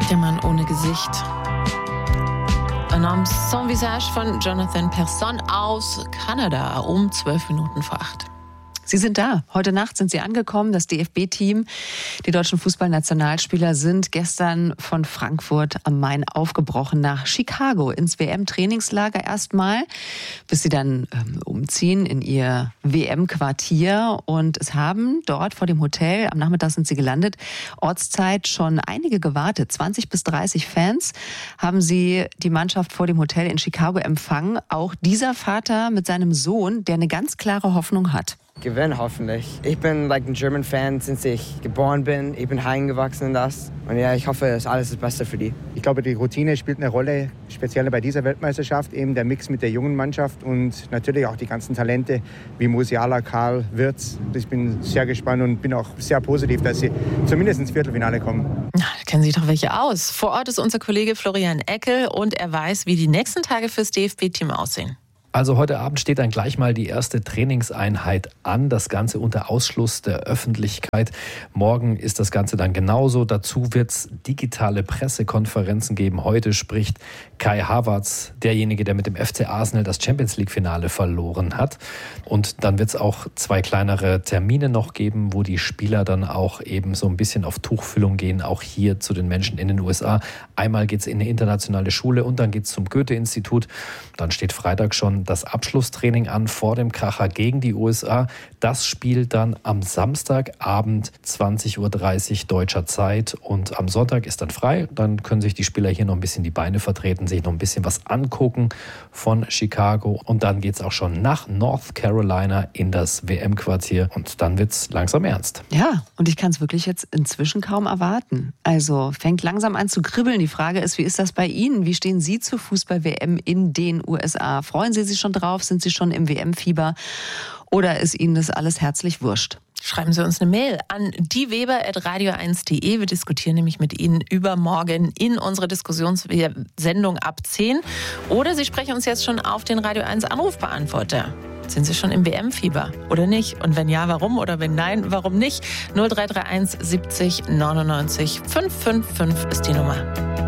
Der Mann ohne Gesicht. Un homme sans visage von Jonathan Persson aus Kanada um 7:12. Sie sind da. Heute Nacht sind Sie angekommen, das DFB-Team. Die deutschen Fußballnationalspieler sind gestern von Frankfurt am Main aufgebrochen nach Chicago ins WM-Trainingslager erstmal, bis sie dann umziehen in ihr WM-Quartier. Und es haben dort vor dem Hotel, am Nachmittag sind sie gelandet, Ortszeit schon einige gewartet. 20 bis 30 Fans haben sie die Mannschaft vor dem Hotel in Chicago empfangen. Auch dieser Vater mit seinem Sohn, der eine ganz klare Hoffnung hat. Gewinnen hoffentlich. Ich bin ein German Fan, seit ich geboren bin. Ich bin heimgewachsen in das. Und ja, ich hoffe, dass alles das Beste für die. Ich glaube, die Routine spielt eine Rolle, speziell bei dieser Weltmeisterschaft. Eben der Mix mit der jungen Mannschaft und natürlich auch die ganzen Talente wie Musiala, Karl, Wirtz. Ich bin sehr gespannt und bin auch sehr positiv, dass sie zumindest ins Viertelfinale kommen. Da kennen sich doch welche aus. Vor Ort ist unser Kollege Florian Eckel und er weiß, wie die nächsten Tage fürs DFB-Team aussehen. Also heute Abend steht dann gleich mal die erste Trainingseinheit an. Das Ganze unter Ausschluss der Öffentlichkeit. Morgen ist das Ganze dann genauso. Dazu wird es digitale Pressekonferenzen geben. Heute spricht Kai Havertz, derjenige, der mit dem FC Arsenal das Champions-League-Finale verloren hat. Und dann wird es auch 2 kleinere Termine noch geben, wo die Spieler dann auch eben so ein bisschen auf Tuchfüllung gehen, auch hier zu den Menschen in den USA. Einmal geht es in eine internationale Schule und dann geht es zum Goethe-Institut. Dann steht Freitag schon das Abschlusstraining an vor dem Kracher gegen die USA. Das spielt dann am Samstagabend 20:30 Uhr deutscher Zeit und am Sonntag ist dann frei. Dann können sich die Spieler hier noch ein bisschen die Beine vertreten, sich noch ein bisschen was angucken von Chicago und dann geht es auch schon nach North Carolina in das WM-Quartier und dann wird es langsam ernst. Ja, und ich kann es wirklich jetzt inzwischen kaum erwarten. Also fängt langsam an zu kribbeln. Die Frage ist, wie ist das bei Ihnen? Wie stehen Sie zur Fußball-WM in den USA? Freuen Sie sich schon drauf? Sind Sie schon im WM-Fieber? Oder ist Ihnen das alles herzlich wurscht? Schreiben Sie uns eine Mail an dieweber@radio1.de. Wir diskutieren nämlich mit Ihnen übermorgen in unserer Diskussionssendung ab 10. Oder Sie sprechen uns jetzt schon auf den Radio 1 Anrufbeantworter. Sind Sie schon im WM-Fieber oder nicht? Und wenn ja, warum? Oder wenn nein, warum nicht? 0331 70 99 555 ist die Nummer.